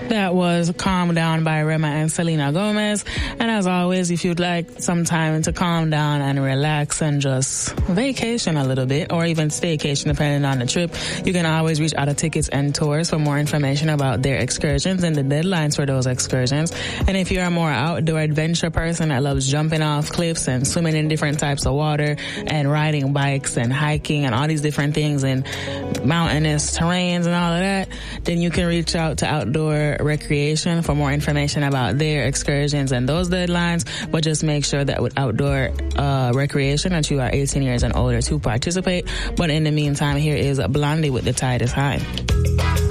That was Calm Down by Rema and Selena Gomez. And as always, if you'd like some time to calm down and relax and just vacation a little bit, or even staycation depending on the trip, you can always reach out to Tickets and Tours for more information about their excursions and the deadlines for those excursions. And if you're a more outdoor adventure person that loves jumping off cliffs and swimming in different types of water and riding bikes and hiking and all these different things in mountainous terrains and all of that, then you can reach out to Outdoor Recreation for more information about their excursions and those deadlines. But just make sure that with Outdoor Recreation that you are 18 years and older to participate. But in the meantime, here is Blondie with The Tide is High.